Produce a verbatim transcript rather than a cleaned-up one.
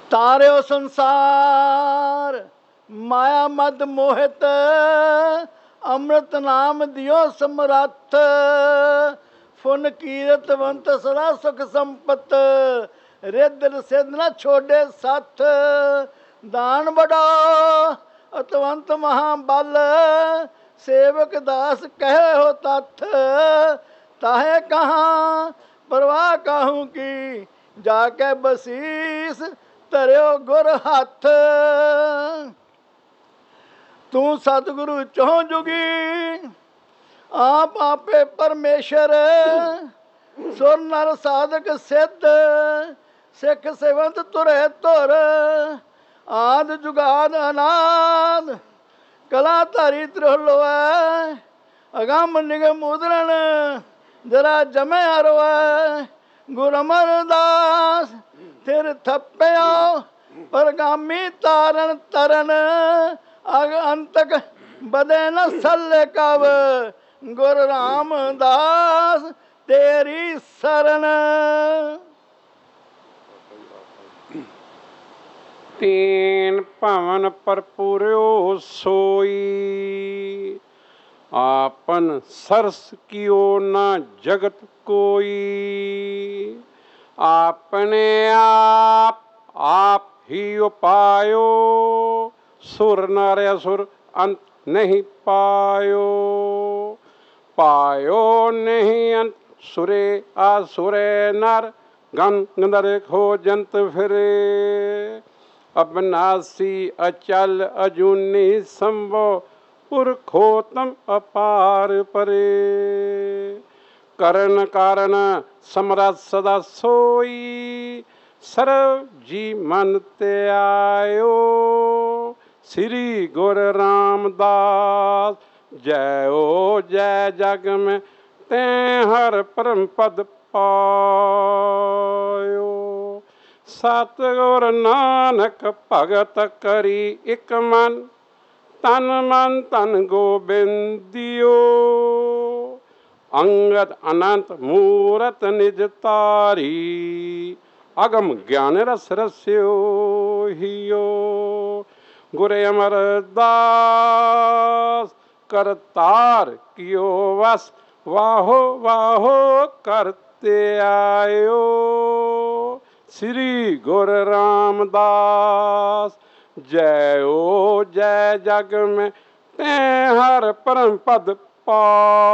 ਤਾਰਿਓ ਸੰਸਾਰ ਮਾਇਆ ਮਦ ਮੋਹਿਤ, ਅੰਮ੍ਰਿਤ ਨਾਮ ਦਿਓ ਸਮਰੱਥ। ਫੁਨ ਕੀਰਤਵੰਤ ਸਦਾ ਸੁਖ ਸੰਪਤ, ਰਿੱਧ ਸਿੱਧ ਨਾ ਛੋਡੇ ਸੱਥ। ਦਾਨ ਬੜਾ ਅਤਵੰਤ ਮਹਾਬਲ, ਸੇਵਕ ਦਾਸ ਕਹੇ ਹੋ ਤੱਥ। ਤਾਹੇ ਕਹਾਂ ਪ੍ਰਵਾਹ ਕਾਹੂ ਕੀ, ਜਾ ਕੇ ਬਸੀਸ ਧਰਿਓ ਗੁਰ ਹੱਥ। ਤੂੰ ਸਤਿਗੁਰੂ ਚਹੁੰ ਜੁਗੀ, ਆਪ ਆਪੇ ਪਰਮੇਸ਼ਰ। ਸੁਰ ਨਰ ਸਾਧਕ ਸਿੱਧ, ਸਿੱਖ ਸੇਵੰਤ ਤੁਰੇ ਧੁਰ। ਆਦ ਜੁਗਾਦ ਅਨਾਦ, ਕਲਾ ਧਾਰੀ ਤ੍ਰਿਲੋਐ। ਅਗੰਮ ਨਿਗਮ ਉਦਰਣ, ਜਰਾ ਜਮੈ ਅਰਵੈ। ਗੁਰ ਅਮਰਦਾਸ ਫਿਰ ਥੱਪਿਓ, ਪਰਗਾਮੀ ਤਾਰਨ ਤਰਨ। ਅਗ ਅੰਤਕ ਬਦੇ ਨ ਸੱਲੇ ਕਵ, ਗੁਰ ਰਾਮਦਾਸ ਤੇਰੀ ਸਰਨ। ਤੀਨ ਭਵਨ ਭਰਪੂਰਿਓ ਸੋਈ, ਆਪਨ ਸਰਸ ਕਿਓ ਨਾ ਜਗਤ ਕੋਈ। ਆਪਣੇ ਆਪ ਆਪ ਹੀ ਉਪਾਇਓ, ਸੁਰ ਨਰ ਅਸੁਰ ਅੰਤ ਨਹੀਂ ਪਾਇਓ। ਪਾਇਓ ਨਹੀਂ ਅੰਤ ਸੁਰੇ ਆਸੁਰੇ ਨਰ, ਗੰ ਗੰਧਰ ਖੋ ਜੰਤ ਫਿਰੇ। ਅਬਨਾਸੀ ਅਚਲ ਅਜੂਨੀ ਸੰਭੋ, ਪੁਰਖੋਤਮ ਅਪਾਰ ਪਰੇ। ਕਰਨ ਕਾਰਨ ਸਮਰੱਥ ਸਦਾ ਸੋਈ, ਸਰਬ ਜੀ ਮਨ ਧਿਆਇਓ। ਸ੍ਰੀ ਗੁਰ ਰਾਮਦਾਸ ਜੈਓ ਜੈ ਜਗ ਮੈਂ, ਤੈਂ ਹਰ ਪਰਮ ਪਦ ਪਾਇਓ। ਸਤਿਗੁਰ ਨਾਨਕ ਭਗਤ ਕਰੀ ਇਕ ਮਨ, ਤਨ ਮਨ ਧਨ ਗੋਬਿੰਦਿਓ। ਅੰਗਦ ਅਨੰਤ ਮੂਰਤ ਨਿਜ ਧਾਰੀ, ਅਗਮ ਗਿਆਨ ਰਸ ਰਸਿਓ ਹੀਓ। ਗੁਰ ਅਮਰਦਾਸ ਕਰਤਾਰ ਕਿਓ ਵਸ, ਵਾਹੋ ਵਾਹੋ ਕਰਤੇ ਆਇਓ। ਸ੍ਰੀ ਗੁਰ ਰਾਮਦਾਸ ਜੈਓ ਜੈ ਜਗ ਮੈਂ, ਤੈਂ ਹਰ ਪਰਮ ਪਦ ਪਾ।